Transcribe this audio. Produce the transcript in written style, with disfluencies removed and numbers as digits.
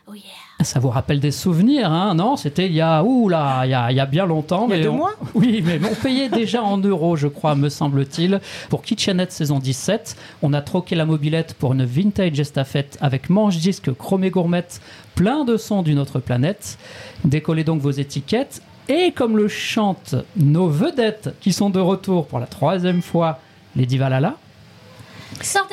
Oh yeah. Ça vous rappelle des souvenirs, hein? Non, c'était il y a bien longtemps. Il y a 2 mois. Oui, mais on payait déjà en euros, je crois, me semble-t-il. Pour Kitchenette saison 17, on a troqué la mobilette pour une vintage estafette avec manche-disque chromé gourmette, plein de sons d'une autre planète. Décollez donc vos étiquettes. Et comme le chantent nos vedettes qui sont de retour pour la 3e fois, Lady Valhalla. Sortez